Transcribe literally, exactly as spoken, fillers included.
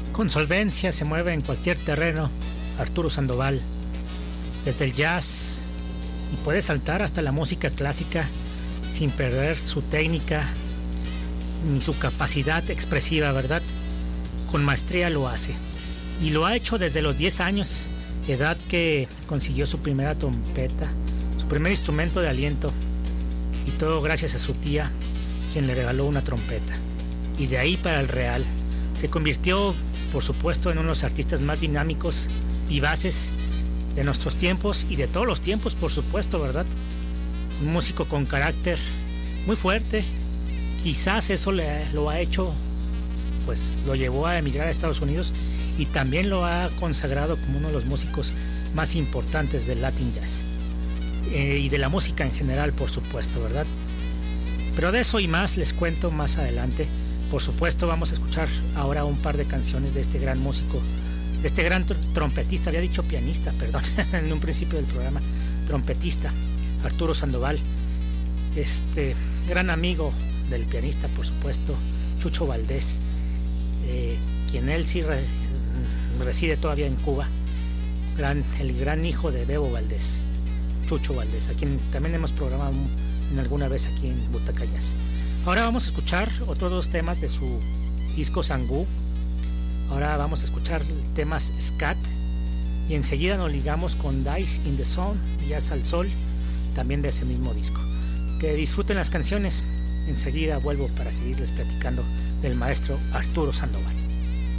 Con solvencia se mueve en cualquier terreno Arturo Sandoval, desde el jazz, y puede saltar hasta la música clásica sin perder su técnica ni su capacidad expresiva, ¿verdad? Con maestría lo hace, y lo ha hecho desde los diez años, edad que consiguió su primera trompeta, su primer instrumento de aliento, y todo gracias a su tía, quien le regaló una trompeta. Y de ahí para el real, se convirtió, por supuesto, en uno de los artistas más dinámicos, vivaces de nuestros tiempos y de todos los tiempos, por supuesto, ¿verdad? Un músico con carácter muy fuerte. Quizás eso le, lo ha hecho, pues lo llevó a emigrar a Estados Unidos, y también lo ha consagrado como uno de los músicos más importantes del Latin Jazz eh, y de la música en general, por supuesto, ¿verdad? Pero de eso y más les cuento más adelante. Por supuesto, vamos a escuchar ahora un par de canciones de este gran músico, de este gran tr- trompetista, había dicho pianista, perdón, en un principio del programa, trompetista, Arturo Sandoval, este gran amigo del pianista, por supuesto, Chucho Valdés, eh, quien él sí re- reside todavía en Cuba, gran, el gran hijo de Bebo Valdés, Chucho Valdés, a quien también hemos programado en alguna vez aquí en Butaca Jazz. Ahora vamos a escuchar otros dos temas de su disco Sangú. Ahora vamos a escuchar temas Scat, y enseguida nos ligamos con Dice in the Sun, Jazz al Sol, también de ese mismo disco. Que disfruten las canciones. Enseguida vuelvo para seguirles platicando del maestro Arturo Sandoval.